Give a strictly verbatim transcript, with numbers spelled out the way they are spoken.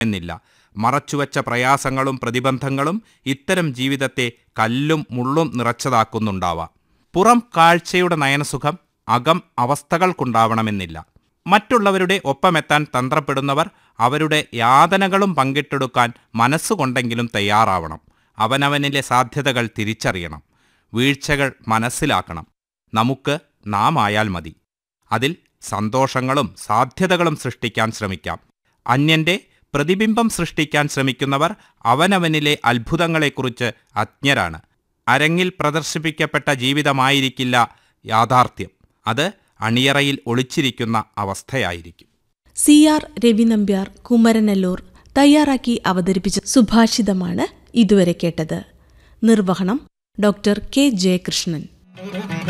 എന്നില്ല. മറച്ചുവച്ച പ്രയാസങ്ങളും പ്രതിബന്ധങ്ങളും ഇത്തരം ജീവിതത്തെ കല്ലും മുള്ളും നിറച്ചതാക്കുന്നുണ്ടാവാം. പുറം കാഴ്ചയുടെ നയനസുഖം അകം അവസ്ഥകൾക്കുണ്ടാവണമെന്നില്ല. മറ്റുള്ളവരുടെ ഒപ്പമെത്താൻ തന്ത്രപ്പെടുന്നവർ അവരുടെ യാതനകളും പങ്കിട്ടെടുക്കാൻ മനസ്സുകൊണ്ടെങ്കിലും തയ്യാറാവണം. അവനവനിലെ സാധ്യതകൾ തിരിച്ചറിയണം. വീഴ്ചകൾ മനസ്സിലാക്കണം. നമുക്ക് നാം ആയാൽ മതി. അതിൽ സന്തോഷങ്ങളും സാധ്യതകളും സൃഷ്ടിക്കാൻ ശ്രമിക്കാം. അന്യൻ്റെ പ്രതിബിംബം സൃഷ്ടിക്കാൻ ശ്രമിക്കുന്നവർ അവനവനിലെ അത്ഭുതങ്ങളെക്കുറിച്ച് അജ്ഞരാണ്. അരങ്ങിൽ പ്രദർശിപ്പിക്കപ്പെട്ട ജീവിതമായിരിക്കില്ല യാഥാർത്ഥ്യം. അത് അണിയറയിൽ ഒളിച്ചിരിക്കുന്ന അവസ്ഥയായിരിക്കും. സി ആർ രവി നമ്പ്യാർ കുമരനെല്ലൂർ തയ്യാറാക്കി അവതരിപ്പിച്ച സുഭാഷിതമാണ് ഇതുവരെ കേട്ടത്. നിർവഹണം ഡോക്ടർ കെ ജയകൃഷ്ണൻ.